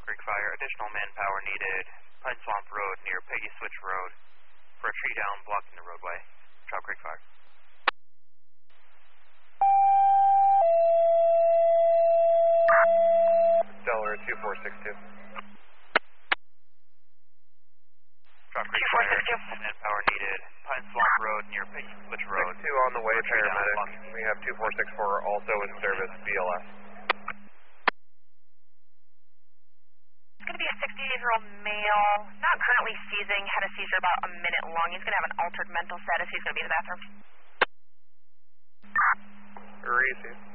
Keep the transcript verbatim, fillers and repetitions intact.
Trout Creek Fire. Additional manpower needed. Pine Swamp Road near Peggy Switch Road for a tree down blocking the roadway. Trout Creek Fire. Delaware two four six two. Trout Creek Fire. Additional manpower needed. Pine Swamp Road near Peggy Switch Road. two on the way, paramedic. We have two four six four also in service, B L S. It's going to be a sixty-eight-year-old male, not currently seizing, had a seizure about a minute long. He's going to have an altered mental status. He's going to be in the bathroom. Receive.